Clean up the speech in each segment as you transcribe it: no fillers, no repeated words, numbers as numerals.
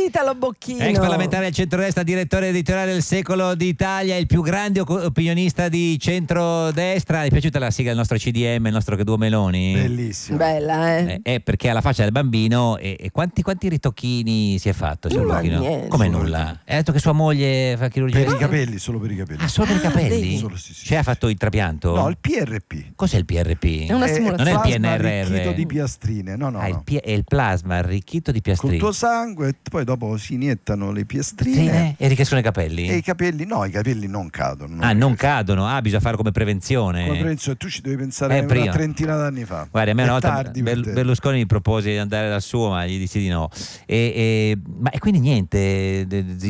Italo Bocchino. Ex parlamentare del centrodestra, direttore editoriale del Secolo d'Italia, il più grande opinionista di centrodestra. Ti è piaciuta la sigla del nostro CDM, il nostro duo Meloni? Bellissimo. Bella, Perché ha la faccia del bambino e quanti ritocchini si è fatto? Niente. Come nulla? Ha detto che sua moglie fa chirurgia. Per i capelli, solo per i capelli. Ah, solo per i capelli? Solo, sì. Cioè ha fatto il trapianto? No, il PRP. Cos'è il PRP? È una simulazione. Non è il plasma PNRR. arricchito di piastrine. No. È il plasma arricchito di Col piastrine. tuo sangue, e poi dopo si iniettano le piastrine. E ricrescono i capelli? E i capelli non cadono. Non cadono. Bisogna fare come prevenzione. Come prevenzione, tu ci devi pensare una prima. trentina d'anni fa. Guarda, a me una volta tardi per te. Berlusconi mi propose di andare dal suo, ma gli dissi di no. E quindi niente?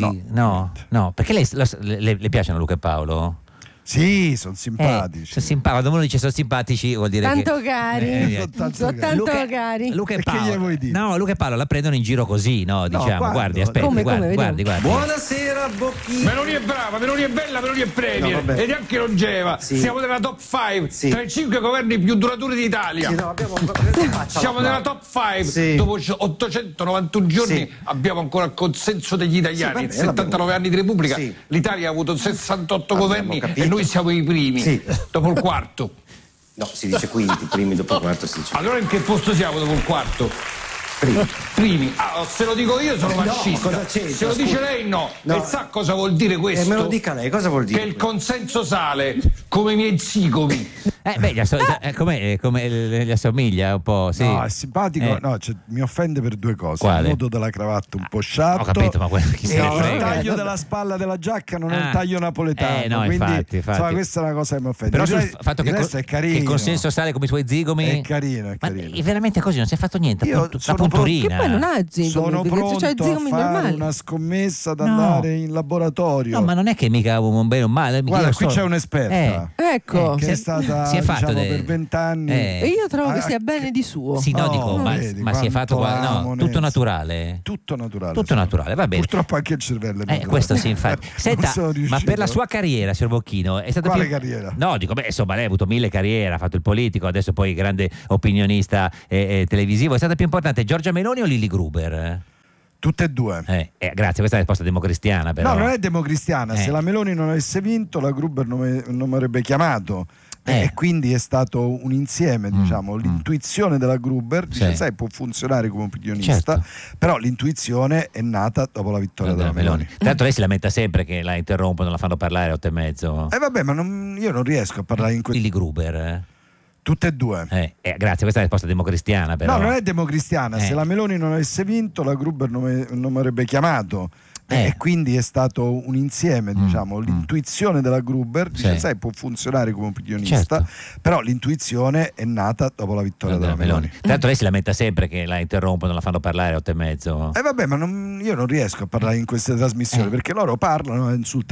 No, perché le piacciono Luca e Paolo? Sì, sono simpatici. Quando uno dice sono simpatici vuol dire tanto che cari. Sono tanto cari. Luca e E che Paolo, gli vuoi dire? No, Luca e Paolo la prendono in giro così, no? Diciamo, quando? guardi, aspetti, Come, guardi. Buonasera Bocchino. Meloni è brava, Meloni è bella, Meloni è premier ed è anche longeva. Sì. Siamo nella top 5 Sì. tra i 5 governi più duraturi d'Italia. Sì, no, abbiamo Siamo nella top 5. Sì. Dopo 891 giorni Sì. abbiamo ancora il consenso degli italiani. Sì, In vabbè, 79 anni di Repubblica Sì. l'Italia ha avuto 68 Abbiamo governi capito. e noi siamo i primi. Sì. Dopo il quarto. No, si dice quinti, primi dopo quarto si dice. Allora in che posto siamo dopo il quarto? Primi. Se lo dico io sono No, fascista. cosa c'entra, Se lo dice scusa. lei no. No. E sa cosa vuol dire questo? Me lo dica lei, cosa vuol dire? Che il consenso sale come i miei zigomi. Come gli assomiglia un po', sì. No, è simpatico. No, mi offende per due cose. Quale? Il nodo della cravatta un po' sciatto. Ho capito, ma chi se E ne il frega? taglio della spalla della giacca non è un taglio napoletano. No, quindi, infatti. insomma, questa è una cosa che mi offende. Però sul Il fatto il resto è carino. che il consenso sale come i suoi zigomi È carino. Ma è veramente così, non si è fatto niente. Io La sono punturina. Che poi non ha zigomi, Sono perché pronto c'è a zigomi fare normali. una scommessa ad No. andare in laboratorio. No, ma non è che mica un bene o un male. Guarda, io qui so- c'è un'esperta Ecco. che è stata si è fatto per 20 anni. E io trovo che sia bene di suo. Sì, no, dico, ma vedi, si è fatto quanto l'amo, tutto Nenzi. naturale. Tutto naturale. Tutto naturale, va bene. Purtroppo anche il cervello è naturale. Questo sì, infatti. Senta, Non sono ma riuscito. per la sua carriera, signor Bocchino, è stata Quale più... carriera? No, dico, insomma, lei ha avuto 1000 carriere, ha fatto il politico, adesso poi grande opinionista televisivo. È stata più importante Giorgia Meloni o Lily Gruber? Tutte e due. Grazie, questa è la risposta democristiana, però. No, non è democristiana. Se la Meloni non avesse vinto, la Gruber non mi avrebbe chiamato. E quindi è stato un insieme, diciamo, l'intuizione della Gruber dice, sai, può funzionare come opinionista, Certo. però l'intuizione è nata dopo la vittoria della Meloni. Tanto lei si lamenta sempre che la interrompono, la fanno parlare a 8:30. Vabbè, ma io non riesco a parlare in questo. Lily Gruber. Tutte e due. Grazie, questa è la risposta democristiana, però. No, non è democristiana. Se la Meloni non avesse vinto, la Gruber non mi avrebbe chiamato. E quindi è stato un insieme, diciamo, l'intuizione della Gruber dice, sai, può funzionare come opinionista, Certo. però l'intuizione è nata dopo la vittoria della Meloni. Tanto lei si lamenta sempre che la interrompono, la fanno parlare a 8:30. Vabbè, ma io non riesco a parlare in queste trasmissioni perché loro parlano e insultano